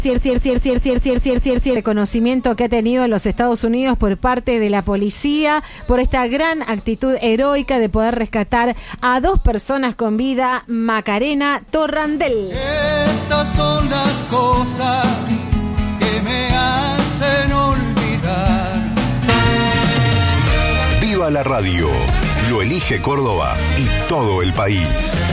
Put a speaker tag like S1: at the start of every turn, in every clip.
S1: Reconocimiento que ha tenido en los Estados Unidos por parte de la policía por esta gran actitud heroica de poder rescatar a 2 personas con vida. Macarena Torrandel.
S2: Estas son las cosas que me hacen olvidar.
S3: Viva la radio, lo elige Córdoba y todo el país.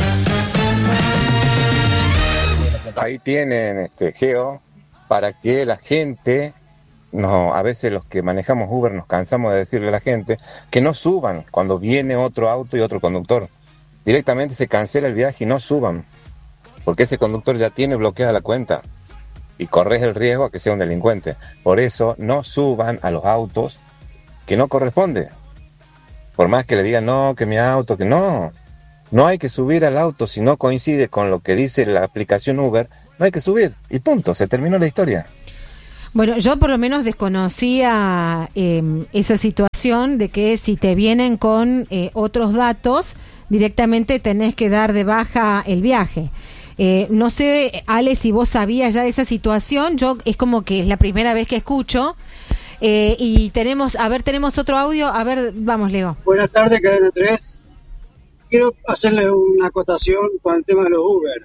S4: Ahí tienen Geo, para que la gente, no, a veces los que manejamos Uber nos cansamos de decirle a la gente que no suban cuando viene otro auto y otro conductor. Directamente se cancela el viaje y no suban, porque ese conductor ya tiene bloqueada la cuenta y corres el riesgo a que sea un delincuente. Por eso no suban a los autos que no corresponde. Por más que le digan no, que mi auto, que no. No hay que subir al auto si no coincide con lo que dice la aplicación Uber, no hay que subir y punto, se terminó la historia.
S1: Bueno, yo por lo menos desconocía esa situación de que si te vienen con otros datos, directamente tenés que dar de baja el viaje. No sé, Ale, si vos sabías ya de esa situación, yo es como que es la primera vez que escucho. Y tenemos otro audio, a ver, vamos, Leo.
S5: Buenas tardes, Cadena 3. Quiero hacerle una acotación con el tema de los Uber.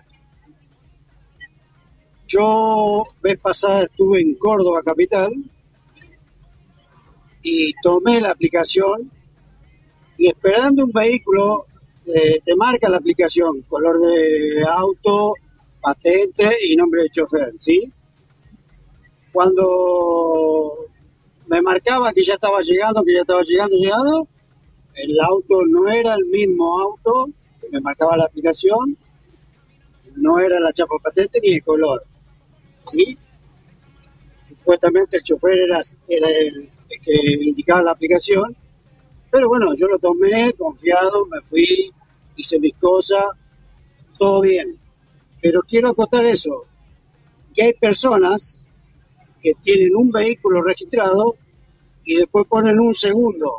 S5: Yo, vez pasada, estuve en Córdoba capital y tomé la aplicación y esperando un vehículo, te marca la aplicación, color de auto, patente y nombre de chofer, ¿sí? Cuando me marcaba que ya estaba llegando, el auto no era el mismo auto, me marcaba la aplicación, no era la chapa patente ni el color, ¿sí? Supuestamente el chofer era el que indicaba la aplicación, pero bueno, yo lo tomé confiado, me fui, hice mis cosas, todo bien. Pero quiero acotar eso, que hay personas que tienen un vehículo registrado y después ponen un segundo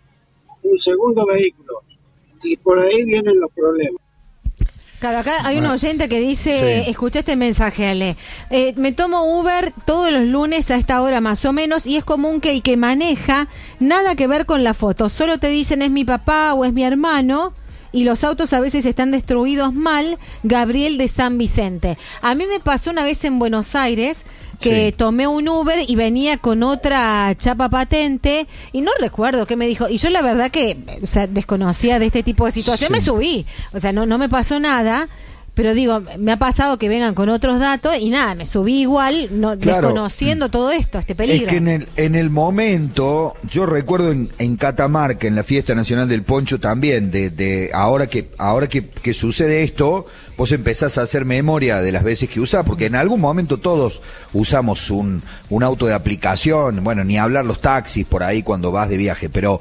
S5: vehículo, y por ahí vienen los problemas.
S1: Claro, acá hay un oyente que dice, sí. Escucha este mensaje, Ale. Me tomo Uber todos los lunes a esta hora más o menos y es común que el que maneja nada que ver con la foto. Solo te dicen es mi papá o es mi hermano y los autos a veces están destruidos mal. Gabriel de San Vicente. A mí me pasó una vez en Buenos Aires que tomé un Uber y venía con otra chapa patente y no recuerdo qué me dijo, y yo la verdad que, o sea, desconocía de este tipo de situación, me subí, o sea, no me pasó nada, pero digo, me ha pasado que vengan con otros datos y nada, me subí igual, claro, desconociendo todo esto, este peligro.
S6: Es que en el momento, yo recuerdo en Catamarca, en la Fiesta Nacional del Poncho también, ahora que sucede esto, vos empezás a hacer memoria de las veces que usás, porque en algún momento todos usamos un auto de aplicación, bueno, ni hablar los taxis por ahí cuando vas de viaje, pero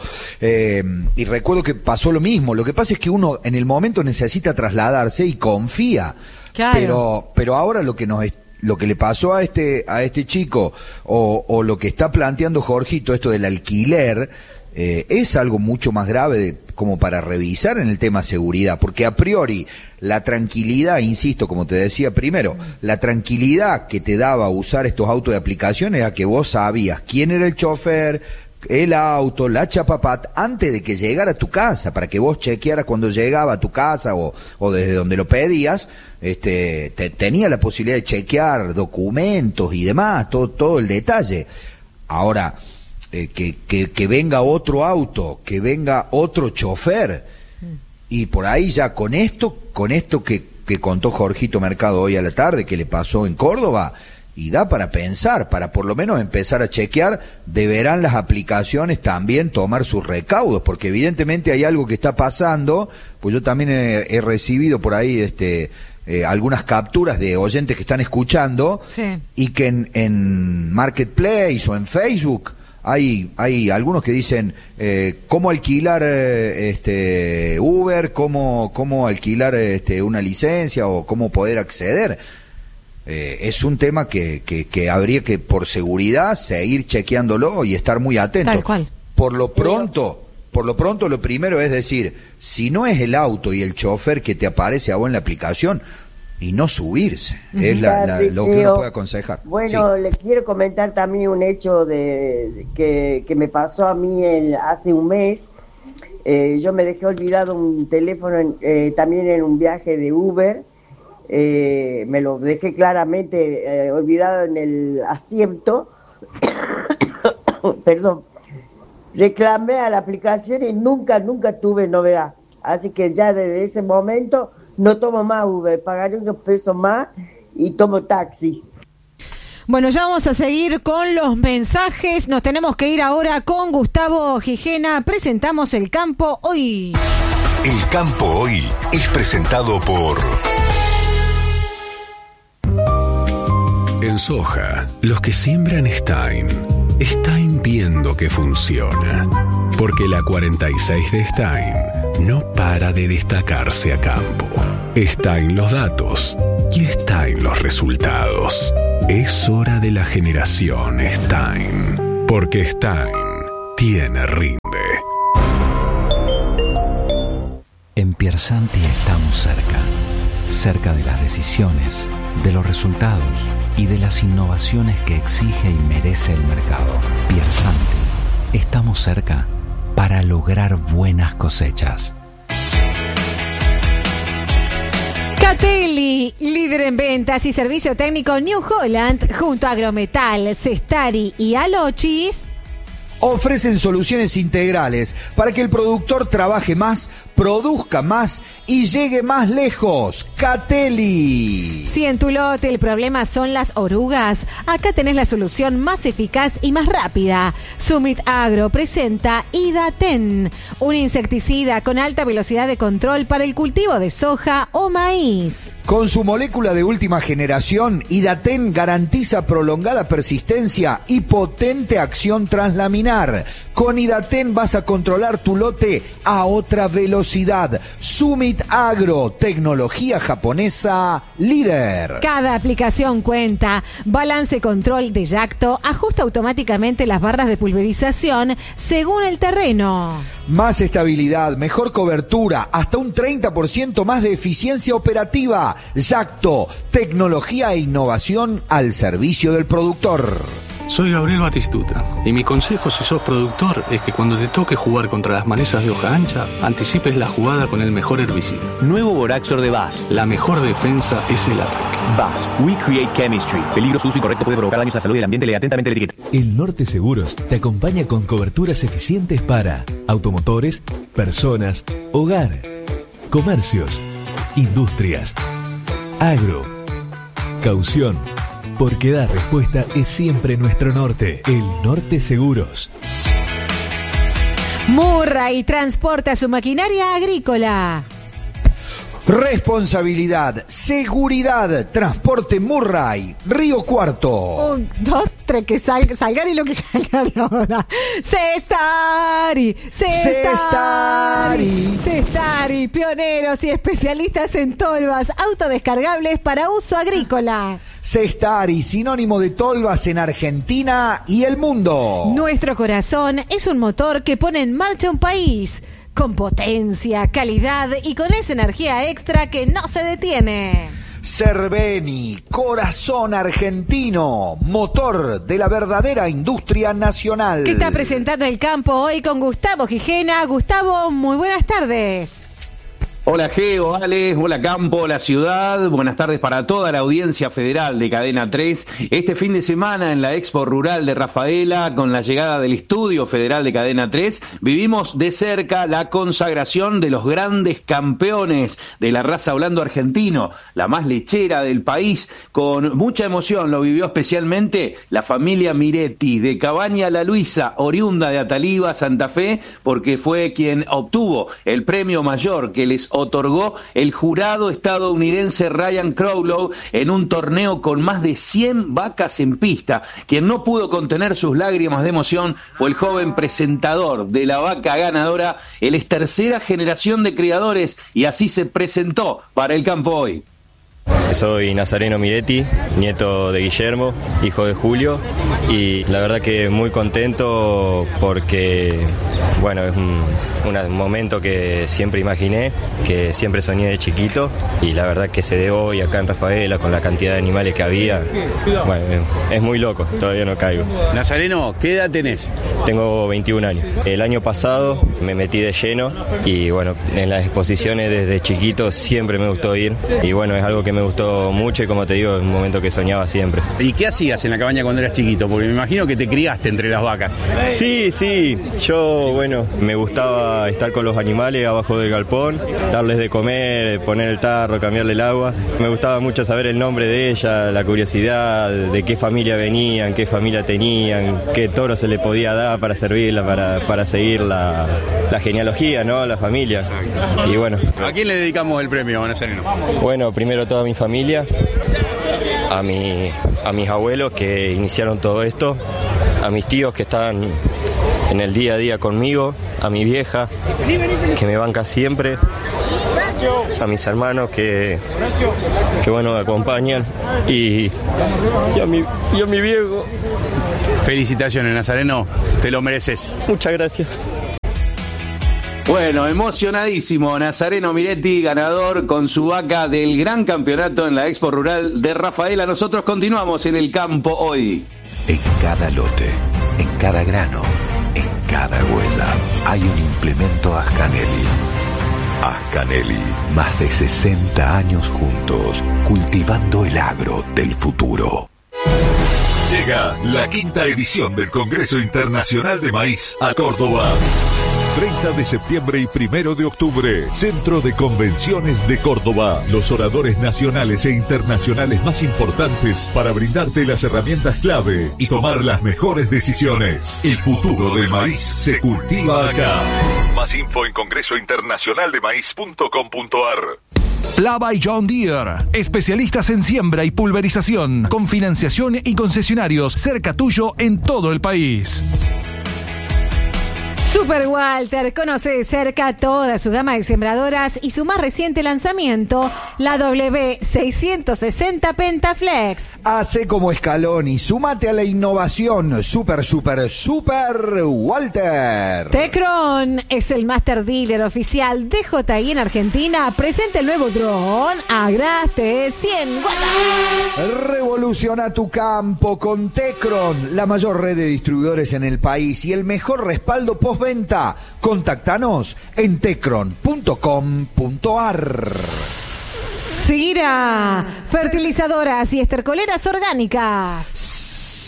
S6: y recuerdo que pasó lo mismo. Lo que pasa es que uno en el momento necesita trasladarse y confía, claro. pero ahora lo que le pasó a este chico o lo que está planteando Jorgito, esto del alquiler, es algo mucho más grave como para revisar en el tema seguridad, porque a priori la tranquilidad, insisto, como te decía primero, la tranquilidad que te daba usar estos autos de aplicación era que vos sabías quién era el chofer, el auto, la chapapat, antes de que llegara a tu casa, para que vos chequearas cuando llegaba a tu casa o desde donde lo pedías, tenía la posibilidad de chequear documentos y demás, todo el detalle. Ahora, que venga otro auto, que venga otro chofer, y por ahí ya con esto que contó Jorgito Mercado hoy a la tarde, que le pasó en Córdoba, y da para pensar, para por lo menos empezar a chequear, deberán las aplicaciones también tomar sus recaudos, porque evidentemente hay algo que está pasando, pues yo también he recibido por ahí algunas capturas de oyentes que están escuchando, sí. Y que en Marketplace o en Facebook hay algunos que dicen cómo alquilar Uber, cómo alquilar una licencia o cómo poder acceder. Es un tema que habría que, por seguridad, seguir chequeándolo y estar muy atento.
S1: Tal cual.
S6: Por lo pronto, lo primero es decir, si no es el auto y el chofer que te aparece a vos en la aplicación, y no subirse. Es lo que uno puede aconsejar.
S7: Bueno, les quiero comentar también un hecho que me pasó a mí hace un mes. Yo me dejé olvidado un teléfono también en un viaje de Uber. Me lo dejé claramente olvidado en el asiento. Perdón. Reclamé a la aplicación y nunca tuve novedad. Así que ya desde ese momento no tomo más Uber, pagaré unos pesos más y tomo taxi.
S1: Bueno, ya vamos a seguir con los mensajes. Nos tenemos que ir ahora con Gustavo Gijena. Presentamos El Campo Hoy.
S3: El Campo Hoy es presentado por... En soja, los que siembran Stein viendo que funciona. Porque la 46 de Stein no para de destacarse a campo. Stein los datos y Stein los resultados. Es hora de la generación Stein. Porque Stein tiene rinde.
S8: En Piersanti estamos cerca de las decisiones, de los resultados y de las innovaciones que exige y merece el mercado. Piersanti, estamos cerca para lograr buenas cosechas.
S1: Catelli, líder en ventas y servicio técnico New Holland, junto a Agrometal, Cestari y Alochis,
S6: ofrecen soluciones integrales para que el productor trabaje más, produzca más y llegue más lejos. Catelli.
S1: Si en tu lote el problema son las orugas, acá tenés la solución más eficaz y más rápida. Summit Agro presenta Idaten, un insecticida con alta velocidad de control para el cultivo de soja o maíz.
S6: Con su molécula de última generación, Idaten garantiza prolongada persistencia y potente acción translaminar. Con Idaten vas a controlar tu lote a otra velocidad. Summit Agro, tecnología japonesa líder.
S1: Cada aplicación cuenta. Balance control de Yacto ajusta automáticamente las barras de pulverización según el terreno.
S6: Más estabilidad, mejor cobertura, hasta un 30% más de eficiencia operativa. Yacto, tecnología e innovación al servicio del productor.
S9: Soy Gabriel Batistuta y mi consejo si sos productor es que cuando te toque jugar contra las malezas de hoja ancha, anticipes la jugada con el mejor herbicida.
S10: Nuevo Boraxor de BASF.
S9: La mejor defensa es el ataque.
S10: BASF, We Create Chemistry. Peligro, uso incorrecto puede provocar daños a la salud y al ambiente. Lee atentamente la etiqueta.
S11: El Norte Seguros te acompaña con coberturas eficientes para automotores, personas, hogar, comercios, industrias, agro, caución. Porque dar respuesta es siempre nuestro norte. El Norte Seguros.
S1: Murray transporta su maquinaria agrícola.
S6: Responsabilidad, seguridad, transporte Murray, Río Cuarto.
S1: 1, 2, 3, que salgan y lo que salgan ahora. Cestari, pioneros y especialistas en tolvas autodescargables para uso agrícola.
S6: Cestari, sinónimo de tolvas en Argentina y el mundo.
S1: Nuestro corazón es un motor que pone en marcha un país. Con potencia, calidad y con esa energía extra que no se detiene.
S6: Cerveni, corazón argentino, motor de la verdadera industria nacional.
S1: ¿Qué está presentando El Campo Hoy con Gustavo Gijena? Gustavo, muy buenas tardes.
S12: Hola Geo, Ale, hola Campo, la ciudad, buenas tardes para toda la audiencia federal de Cadena 3. Este fin de semana en la Expo Rural de Rafaela, con la llegada del Estudio Federal de Cadena 3, vivimos de cerca la consagración de los grandes campeones de la raza Holando argentino, la más lechera del país. Con mucha emoción lo vivió especialmente la familia Miretti de Cabaña La Luisa, oriunda de Ataliva, Santa Fe, porque fue quien obtuvo el premio mayor que les otorgó el jurado estadounidense Ryan Crowlow en un torneo con más de 100 vacas en pista. Quien no pudo contener sus lágrimas de emoción fue el joven presentador de la vaca ganadora. Él es tercera generación de criadores y así se presentó para El Campo Hoy.
S13: Soy Nazareno Miretti, nieto de Guillermo, hijo de Julio, y la verdad que muy contento porque, bueno, es un momento que siempre imaginé, que siempre soñé de chiquito, y la verdad que se dé hoy acá en Rafaela con la cantidad de animales que había. Bueno, es muy loco, todavía no caigo.
S14: Nazareno, ¿qué edad tenés?
S13: Tengo 21 años. El año pasado me metí de lleno y bueno, en las exposiciones desde chiquito siempre me gustó ir y bueno, es algo que me gustó mucho y como te digo, es un momento que soñaba siempre.
S14: ¿Y qué hacías en la cabaña cuando eras chiquito? Porque me imagino que te criaste entre las vacas.
S13: Sí, yo bueno, me gustaba estar con los animales abajo del galpón, darles de comer, poner el tarro, cambiarle el agua. Me gustaba mucho saber el nombre de ella, la curiosidad de qué familia venían, qué familia tenían, qué toro se le podía dar para servirla, para seguir la genealogía, ¿no? La familia. Y bueno.
S14: ¿A quién le dedicamos el premio, Nazareno?
S13: Bueno, primero a toda mi familia, a mis abuelos que iniciaron todo esto, a mis tíos que están en el día a día conmigo, a mi vieja que me banca siempre, a mis hermanos que bueno, me acompañan y a mi viejo.
S14: Felicitaciones, Nazareno, te lo mereces.
S13: Muchas gracias.
S12: Bueno, emocionadísimo Nazareno Miretti, ganador con su vaca del gran campeonato en la Expo Rural de Rafaela. Nosotros continuamos en el campo hoy.
S15: En cada lote, en cada grano, en cada huella, hay un implemento Ascanelli. Ascanelli, más de 60 años juntos, cultivando el agro del futuro.
S16: Llega la 5ª edición del Congreso Internacional de Maíz a Córdoba. 30 de septiembre y 1 de octubre, Centro de Convenciones de Córdoba. Los oradores nacionales e internacionales más importantes para brindarte las herramientas clave y tomar las mejores decisiones. El futuro del maíz se cultiva acá. Más info en congresointernacionaldemaíz.com.ar.
S17: Plava y John Deere, especialistas en siembra y pulverización, con financiación y concesionarios cerca tuyo en todo el país.
S1: Super Walter conoce de cerca toda su gama de sembradoras y su más reciente lanzamiento, la W660 Pentaflex.
S6: Hace como Scaloni, súmate a la innovación. Super Walter.
S1: Tecron es el master dealer oficial de DJI en Argentina. Presenta el nuevo dron Agra T100 Watt.
S6: Revoluciona tu campo con Tecron, la mayor red de distribuidores en el país y el mejor respaldo postventa. Contactanos en tecron.com.ar.
S1: Sira, fertilizadoras y estercoleras orgánicas.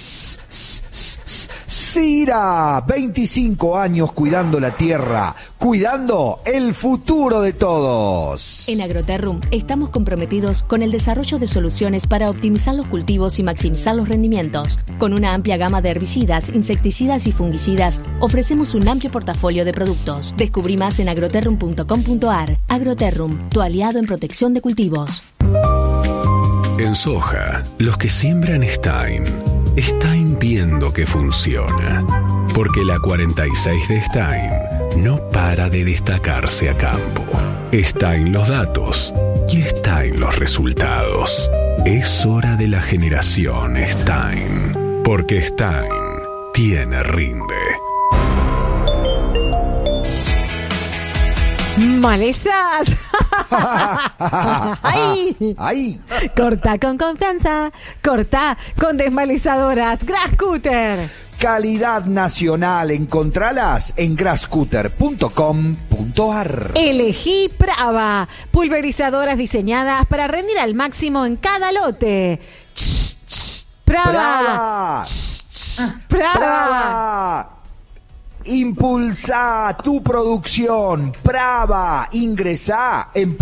S6: Sira, 25 años cuidando la tierra, cuidando el futuro de todos.
S18: En Agroterrum estamos comprometidos con el desarrollo de soluciones para optimizar los cultivos y maximizar los rendimientos. Con una amplia gama de herbicidas, insecticidas y fungicidas, ofrecemos un amplio portafolio de productos. Descubrí más en agroterrum.com.ar. Agroterrum, tu aliado en protección de cultivos.
S3: En soja, los que siembran Stein viendo que funciona. Porque la 46 de Stein no para de destacarse a campo. Está en los datos y está en los resultados. Es hora de la generación Stein. Porque Stein tiene rinde.
S1: ¡Malezas! ¡Ay!
S6: ¡Ay!
S1: Corta con confianza. Corta con desmalezadoras Grasscutter.
S6: Calidad nacional. Encontralas en grasscutter.com.ar.
S1: Elegí Prava. Pulverizadoras diseñadas para rendir al máximo en cada lote. Prava.
S6: Prava. Impulsa tu producción. Prava. Ingresá en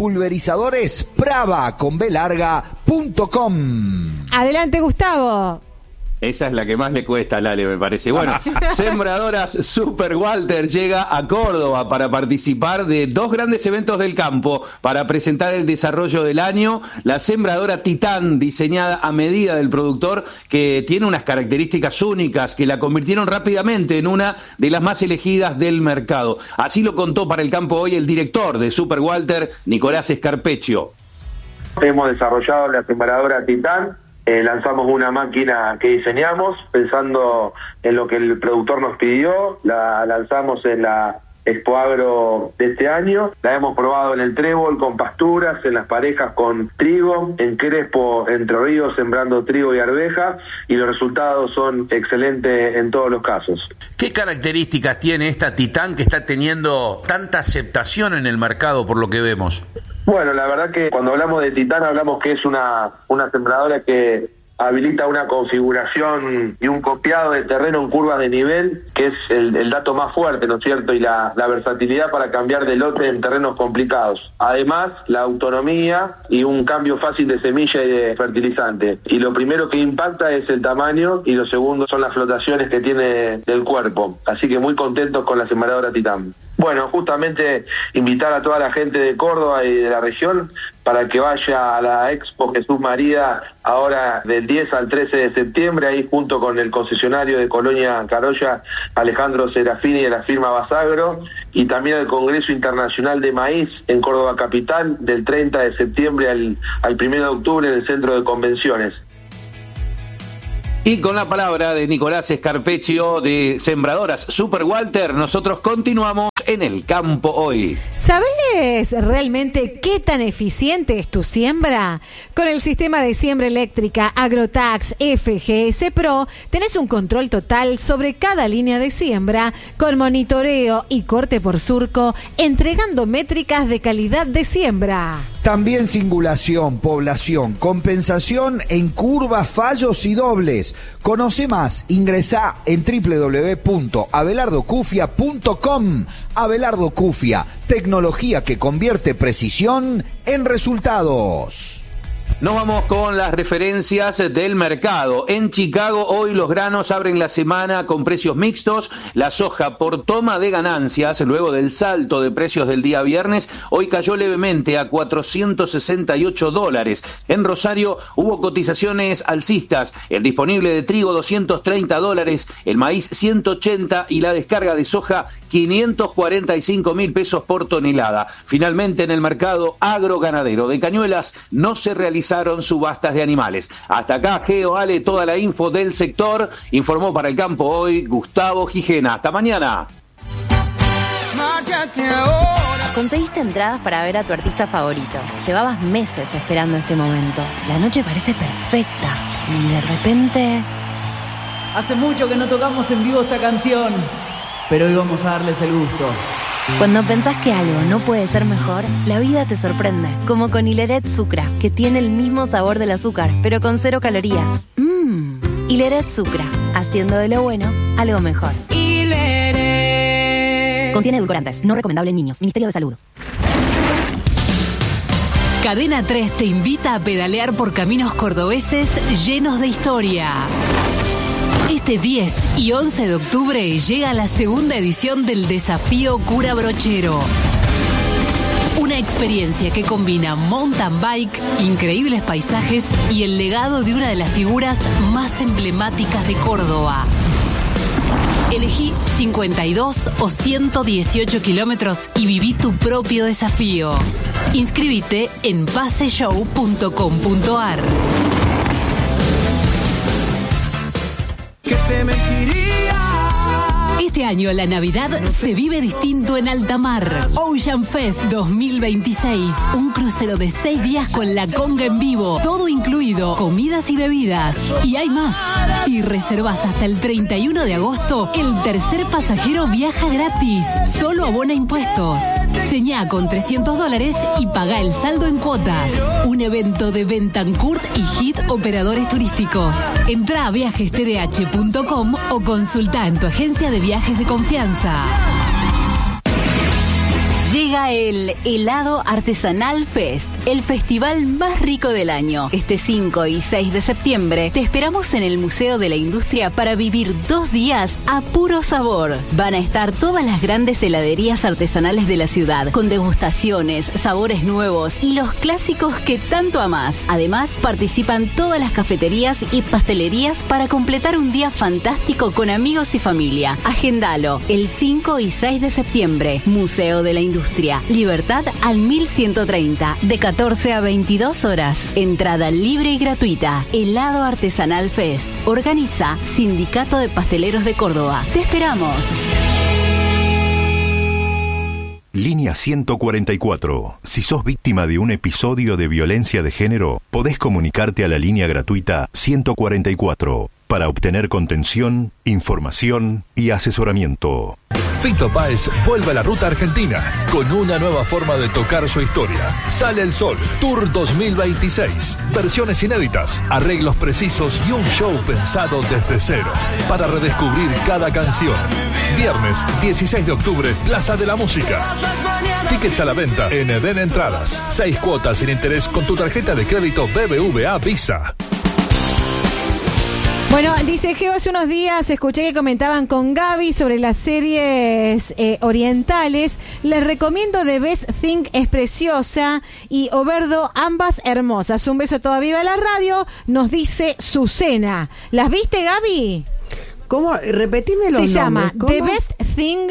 S6: pulverizadores.com.
S1: Adelante, Gustavo.
S12: Esa es la que más le cuesta a Lale, me parece. Bueno, Sembradoras Super Walter llega a Córdoba para participar de dos grandes eventos del campo para presentar el desarrollo del año. La sembradora Titán, diseñada a medida del productor, que tiene unas características únicas que la convirtieron rápidamente en una de las más elegidas del mercado. Así lo contó para el campo hoy el director de Super Walter, Nicolás Escarpeccio.
S19: Hemos desarrollado la sembradora Titán. Lanzamos una máquina que diseñamos pensando en lo que el productor nos pidió. La lanzamos en la Expo Agro de este año. La hemos probado en el Trébol con pasturas, en las parejas con trigo, en Crespo, Entre Ríos, sembrando trigo y arveja, y los resultados son excelentes en todos los casos.
S12: ¿Qué características tiene esta Titán que está teniendo tanta aceptación en el mercado por lo que vemos?
S19: Bueno, la verdad que cuando hablamos de Titán hablamos que es una sembradora que habilita una configuración y un copiado de terreno en curvas de nivel, que es el dato más fuerte, ¿no es cierto? Y la versatilidad para cambiar de lote en terrenos complicados. Además, la autonomía y un cambio fácil de semilla y de fertilizante. Y lo primero que impacta es el tamaño y lo segundo son las flotaciones que tiene del cuerpo. Así que muy contentos con la sembradora Titán. Bueno, justamente invitar a toda la gente de Córdoba y de la región para que vaya a la Expo Jesús María ahora del 10 al 13 de septiembre, ahí junto con el concesionario de Colonia Carolla, Alejandro Serafini, de la firma Basagro, y también al Congreso Internacional de Maíz en Córdoba Capital, del 30 de septiembre al 1 de octubre en el Centro de Convenciones.
S12: Y con la palabra de Nicolás Scarpeccio de Sembradoras Super Walter, nosotros continuamos en el campo hoy.
S1: ¿Sabes realmente qué tan eficiente es tu siembra? Con el sistema de siembra eléctrica Agrotax FGS Pro tenés un control total sobre cada línea de siembra, con monitoreo y corte por surco, entregando métricas de calidad de siembra.
S6: También singulación, población, compensación en curvas, fallos y dobles. Conoce más, ingresá en www.abelardocufia.com. Abelardo Cufia, tecnología que convierte precisión en resultados.
S12: Nos vamos con las referencias del mercado. En Chicago hoy los granos abren la semana con precios mixtos. La soja por toma de ganancias luego del salto de precios del día viernes hoy cayó levemente a $468. En Rosario hubo cotizaciones alcistas. El disponible de trigo $230, el maíz $180 y la descarga de soja $545.000 por tonelada. Finalmente en el mercado agroganadero de Cañuelas no se realizaron subastas de animales. Hasta acá, Geo, Ale, toda la info del sector. Informó para el campo hoy Gustavo Gijena. Hasta mañana.
S20: Conseguiste entradas para ver a tu artista favorito. Llevabas meses esperando este momento. La noche parece perfecta. Y de repente...
S21: Hace mucho que no tocamos en vivo esta canción, pero hoy vamos a darles el gusto.
S20: Cuando pensás que algo no puede ser mejor, la vida te sorprende. Como con Hileret Sucra, que tiene el mismo sabor del azúcar, pero con 0 calorías. Hileret Sucra, haciendo de lo bueno algo mejor. Hileret. Contiene edulcorantes, no recomendable en niños. Ministerio de Salud.
S22: Cadena 3 te invita a pedalear por caminos cordobeses llenos de historia. Este 10 y 11 de octubre llega la segunda edición del Desafío Cura Brochero. Una experiencia que combina mountain bike, increíbles paisajes y el legado de una de las figuras más emblemáticas de Córdoba. Elegí 52 o 118 kilómetros y viví tu propio desafío. Inscríbete en paseshow.com.ar.
S2: Que te mentiría.
S22: Este año la Navidad se vive distinto en alta mar. Ocean Fest 2026. Un crucero de 6 días con la conga en vivo. Todo incluido, comidas y bebidas. Y hay más. Si reservas hasta el 31 de agosto, el tercer pasajero viaja gratis. Solo abona impuestos. Señá con $300 y paga el saldo en cuotas. Un evento de Bentancourt y Hit Operadores Turísticos. Entrá a viajestdh.com o consulta en tu agencia de viajes de confianza.
S18: Llega el Helado Artesanal Fest, el festival más rico del año. Este 5 y 6 de septiembre te esperamos en el Museo de la Industria para vivir 2 días a puro sabor. Van a estar todas las grandes heladerías artesanales de la ciudad, con degustaciones, sabores nuevos y los clásicos que tanto amás. Además, participan todas las cafeterías y pastelerías para completar un día fantástico con amigos y familia. Agendalo, el 5 y 6 de septiembre, Museo de la Industria.
S22: Industria. Libertad al 1130, de 14 a 22 horas. Entrada libre y gratuita. Helado Artesanal Fest. Organiza Sindicato de Pasteleros de Córdoba. Te esperamos.
S15: Línea 144. Si sos víctima de un episodio de violencia de género, podés comunicarte a la línea gratuita 144 para obtener contención, información y asesoramiento.
S17: Fito Páez vuelve a la ruta argentina con una nueva forma de tocar su historia. Sale el Sol, Tour 2026. Versiones inéditas, arreglos precisos y un show pensado desde cero para redescubrir cada canción. Viernes 16 de octubre, Plaza de la Música. Tickets a la venta en Eden Entradas. 6 cuotas sin interés con tu tarjeta de crédito BBVA Visa.
S1: Bueno, dice Geo, hace unos días escuché que comentaban con Gaby sobre las series orientales. Les recomiendo The Best Thing, es preciosa, y Oberdo, ambas hermosas. Un beso toda viva la radio, nos dice Susana. ¿Las viste, Gaby?
S4: ¿Cómo? Repetime los nombres.
S1: Se llama
S4: ¿Cómo?
S1: The Best Thing.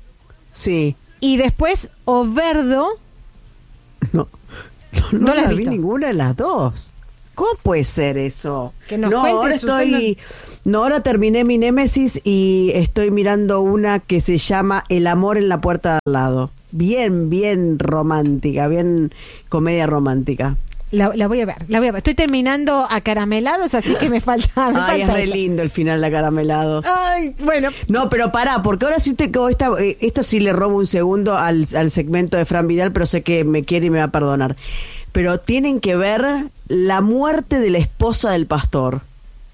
S4: Sí.
S1: Y después Oberdo.
S4: No la vi ninguna de las dos. ¿Cómo puede ser eso?
S1: Que nos cuentes,
S4: ahora terminé mi Némesis y estoy mirando una que se llama El amor en la puerta de al lado. Bien romántica, bien comedia romántica.
S1: La voy a ver. Estoy terminando Acaramelados, así que me falta.
S4: Es re lindo el final de Acaramelados.
S1: Ay, bueno.
S4: No, pero pará, porque ahora sí esta sí le robo un segundo al segmento de Fran Vidal, pero sé que me quiere y me va a perdonar. Pero tienen que ver La muerte de la esposa del pastor.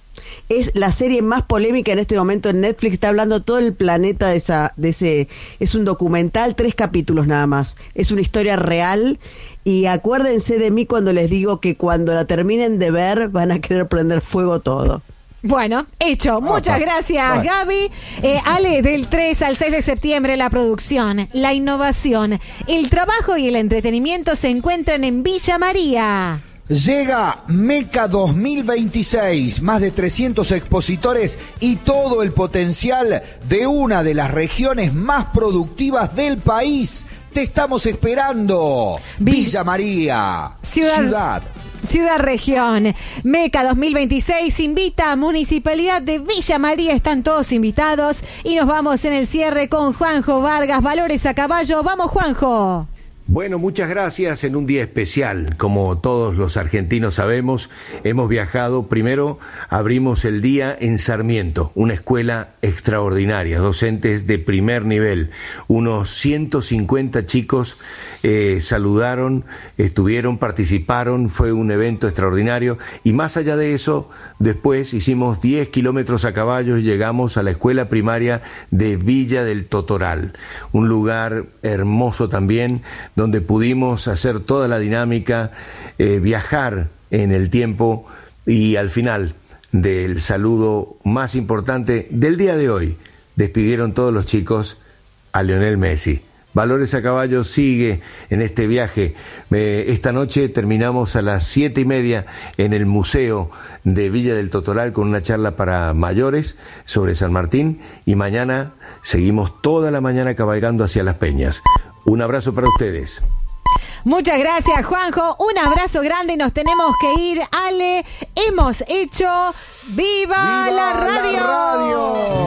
S4: Es la serie más polémica en este momento en Netflix. Está hablando todo el planeta de ese. Es un documental, 3 capítulos nada más. Es una historia real. Y acuérdense de mí cuando les digo que cuando la terminen de ver van a querer prender fuego todo.
S1: Bueno, hecho. Muchas gracias, Gaby. Ale, del 3 al 6 de septiembre, la producción, la innovación, el trabajo y el entretenimiento se encuentran en Villa María.
S6: Llega Meca 2026, más de 300 expositores y todo el potencial de una de las regiones más productivas del país. Te estamos esperando. Villa María,
S1: Ciudad Región. Meca 2026 invita a Municipalidad de Villa María. Están todos invitados. Y nos vamos en el cierre con Juanjo Vargas, Valores a Caballo. Vamos, Juanjo.
S5: Bueno, muchas gracias en un día especial. Como todos los argentinos sabemos, hemos viajado. Primero abrimos el día en Sarmiento, una escuela extraordinaria, docentes de primer nivel. Unos 150 chicos saludaron, participaron, fue un evento extraordinario. Y más allá de eso, después hicimos 10 kilómetros a caballo y llegamos a la escuela primaria de Villa del Totoral, un lugar hermoso también, donde pudimos hacer toda la dinámica, viajar en el tiempo y al final del saludo más importante del día de hoy, despidieron todos los chicos a Lionel Messi. Valores a Caballo sigue en este viaje. Esta noche terminamos a las 7:30 en el Museo de Villa del Totoral con una charla para mayores sobre San Martín y mañana seguimos toda la mañana cabalgando hacia Las Peñas. Un abrazo para ustedes.
S1: Muchas gracias, Juanjo. Un abrazo grande. Nos tenemos que ir, Ale. Hemos hecho ¡Viva la radio!